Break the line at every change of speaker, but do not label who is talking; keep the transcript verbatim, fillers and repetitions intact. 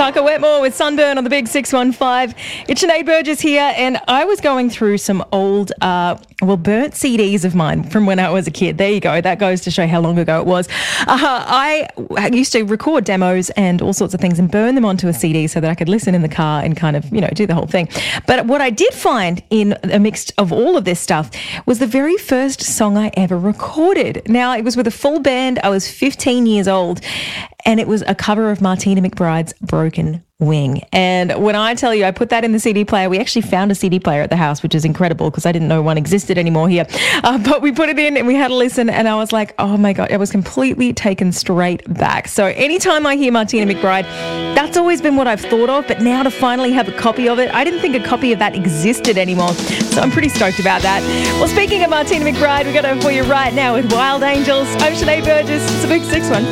Tucker Wetmore with Sunburn on the Big six one five. It's Sinead Burgess here, and I was going through some old, uh, well, burnt C Ds of mine from when I was a kid. There you go. That goes to show how long ago it was. Uh, I used to record demos and all sorts of things and burn them onto a C D so that I could listen in the car and kind of, you know, do the whole thing. But what I did find in a mix of all of this stuff was the very first song I ever recorded. Now, it was with a full band. I was fifteen years old, and it was a cover of Martina McBride's Broken Wing. And when I tell you I put that in the C D player, we actually found a C D player at the house, which is incredible because I didn't know one existed anymore here. Uh, but we put it in and we had a listen, and I was like, oh my God, I was completely taken straight back. So anytime I hear Martina McBride, that's always been what I've thought of. But now to finally have a copy of it, I didn't think a copy of that existed anymore. So I'm pretty stoked about that. Well, speaking of Martina McBride, we've got her for you right now with Wild Angels. I'm Sinead Burgess. It's a Big six one five.